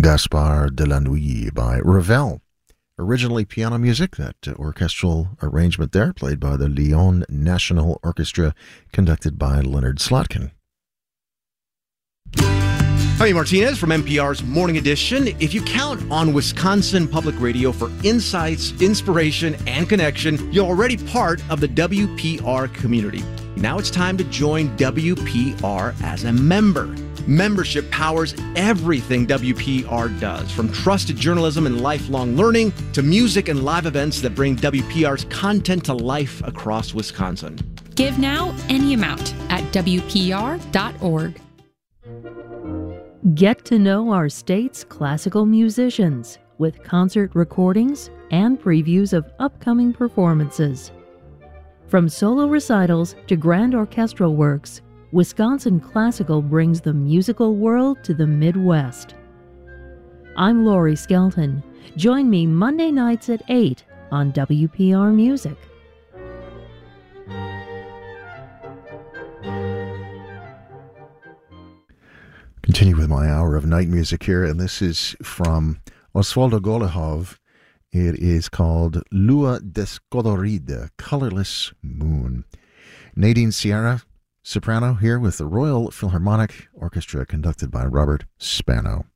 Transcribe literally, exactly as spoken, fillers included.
Gaspard de la Nuit by Ravel. Originally piano music, that uh, orchestral arrangement there, played by the Lyon National Orchestra, conducted by Leonard Slotkin. Jaime Martinez from N P R's Morning Edition. If you count on Wisconsin Public Radio for insights, inspiration, and connection, you're already part of the W P R community. Now it's time to join W P R as a member. Membership powers everything W P R does, from trusted journalism and lifelong learning to music and live events that bring W P R's content to life across Wisconsin. Give now any amount at W P R dot org. Get to know our state's classical musicians with concert recordings and previews of upcoming performances. From solo recitals to grand orchestral works, Wisconsin Classical brings the musical world to the Midwest. I'm Lori Skelton. Join me Monday nights at eight on W P R Music. Continue with my hour of night music here, and this is from Osvaldo Golihov. It is called Lua Descolorida, Colorless Moon. Nadine Sierra, soprano, here with the Royal Philharmonic Orchestra, conducted by Robert Spano.